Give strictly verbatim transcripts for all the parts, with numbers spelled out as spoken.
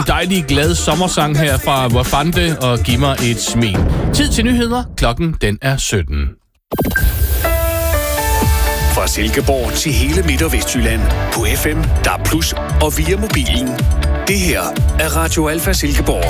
en dejlig, glad sommersang her fra Wafande og Giv mig et smil. Tid til nyheder. Klokken den er sytten. Fra Silkeborg til hele Midt- og Vestjylland på F M, D A B plus, og via mobilen. Det her er Radio Alfa Silkeborg.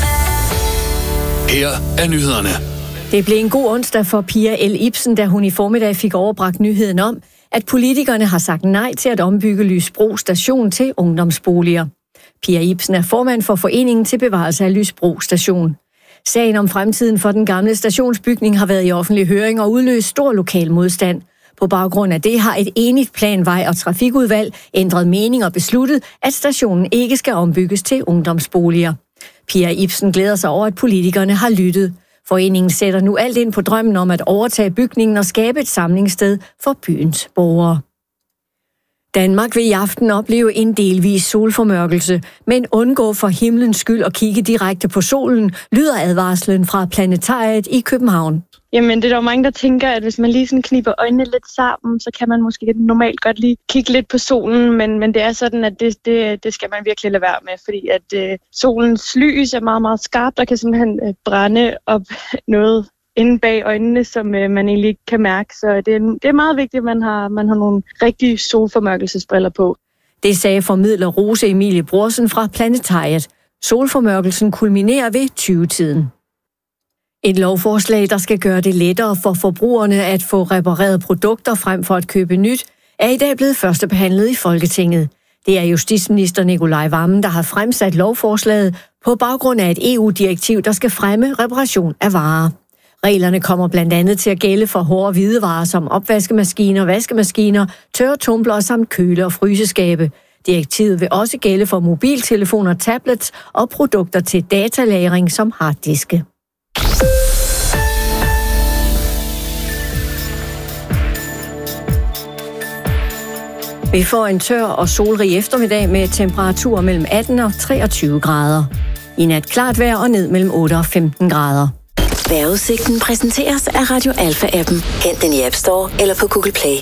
Her er nyhederne. Det blev en god onsdag for Pia L. Ibsen, da hun i formiddag fik overbragt nyheden om, at politikerne har sagt nej til at ombygge Lysbro station til ungdomsboliger. Pia Ibsen er formand for Foreningen til Bevarelse af Lysbro station. Sagen om fremtiden for den gamle stationsbygning har været i offentlig høring og udløst stor lokal modstand. På baggrund af det har et enigt planvej- og trafikudvalg ændret mening og besluttet, at stationen ikke skal ombygges til ungdomsboliger. Pia Ibsen glæder sig over, at politikerne har lyttet. Foreningen sætter nu alt ind på drømmen om at overtage bygningen og skabe et samlingssted for byens borgere. Danmark vil i aften opleve en delvis solformørkelse, men undgå for himlens skyld at kigge direkte på solen, lyder advarslen fra Planetariet i København. Jamen, det er der jo mange, der tænker, at hvis man lige sådan kniber øjnene lidt sammen, så kan man måske normalt godt lige kigge lidt på solen, men, men det er sådan, at det, det, det skal man virkelig lade være med, fordi at øh, solens lys er meget, meget skarpt og kan simpelthen øh, brænde op noget inde bag øjnene, som øh, man egentlig ikke kan mærke. Så det er, det er meget vigtigt, at man har, man har nogle rigtige solformørkelsesbriller på. Det sagde formidler Rose Emilie Brorsen fra Planetariet. Solformørkelsen kulminerer ved tyve-tiden. Et lovforslag, der skal gøre det lettere for forbrugerne at få repareret produkter frem for at købe nyt, er i dag blevet førstebehandlet i Folketinget. Det er justitsminister Nicolai Wammen, der har fremsat lovforslaget på baggrund af et E U-direktiv, der skal fremme reparation af varer. Reglerne kommer blandt andet til at gælde for hårde hvidevarer som opvaskemaskiner, vaskemaskiner, tørretumbler samt køle- og fryseskabe. Direktivet vil også gælde for mobiltelefoner, tablets og produkter til datalagring som harddiske. Vi får en tør og solrig eftermiddag med temperaturer mellem atten og treogtyve grader. I nat klart vejr og ned mellem otte og femten grader. Vejrudsigten præsenteres af Radio Alfa-appen. Hent den i App Store eller på Google Play.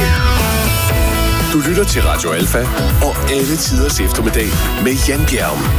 Du lytter til Radio Alfa og alle tiders eftermiddag med Jan Bjerg.